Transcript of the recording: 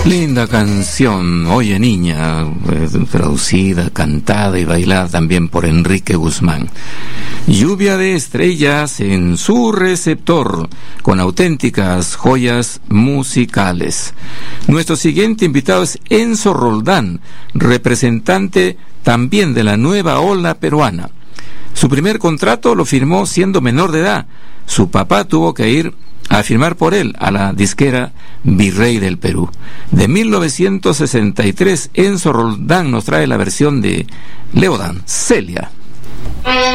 Linda canción, Oye Niña, traducida, cantada y bailada también por Enrique Guzmán. Lluvia de estrellas en su receptor, con auténticas joyas musicales. Nuestro siguiente invitado es Enzo Roldán, representante también de la nueva ola peruana. Su primer contrato lo firmó siendo menor de edad. Su papá tuvo que ir a firmar por él a la disquera Virrey del Perú. De 1963, Enzo Roldán nos trae la versión de Leodan, Celia.